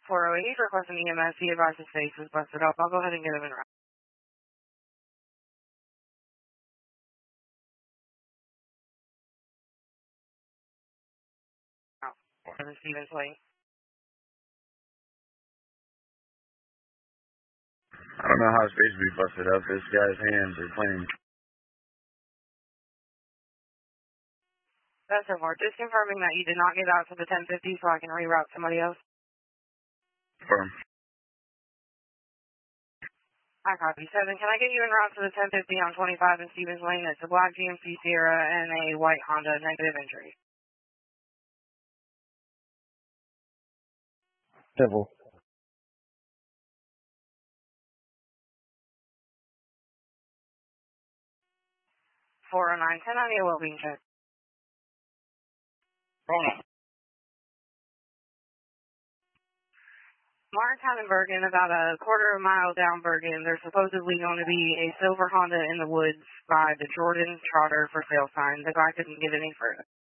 408, requesting EMS. He advised his face was busted up. I'll go ahead and get him in route. For the Stevens Lane. I don't know how his face would be busted up. This guy's hands are plain. That's so far. Just confirming that you did not get out to the 1050 so I can reroute somebody else. Firm. I copy. 7, can I get you en route to the 1050 on 25 in Stevens Lane? It's a black GMC Sierra and a white Honda, negative injury. Civil. 409, 10 on your well-being check. Martintown and Bergen, about a quarter of a mile down Bergen, there's supposedly going to be a silver Honda in the woods by the Jordan Trotter for sale sign. The guy couldn't get any further.